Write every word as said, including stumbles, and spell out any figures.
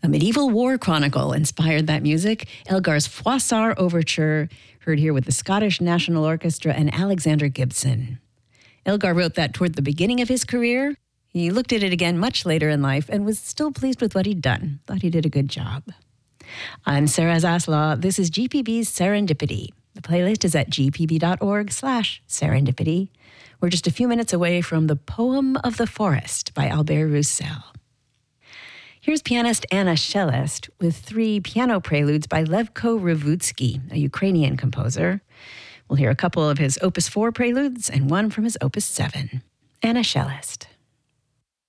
A medieval war chronicle inspired that music. Elgar's Froissart Overture, heard here with the Scottish National Orchestra and Alexander Gibson. Elgar wrote that toward the beginning of his career. He looked at it again much later in life and was still pleased with what he'd done. Thought he did a good job. I'm Sarah Zaslaw. This is G P B's Serendipity. The playlist is at gpb.org slash serendipity. We're just a few minutes away from The Poem of the Forest by Albert Roussel. Here's pianist Anna Shelest with three piano preludes by Levko Revutsky, a Ukrainian composer. We'll hear a couple of his Opus four preludes and one from his Opus seven. Anna Shelest.